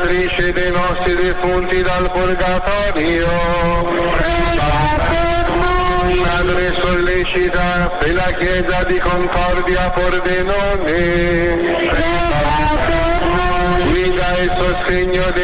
mediatrice dei nostri defunti dal purgatorio, Madre sollecita per la Chiesa di Concordia Pordenone, guida e sostegno dei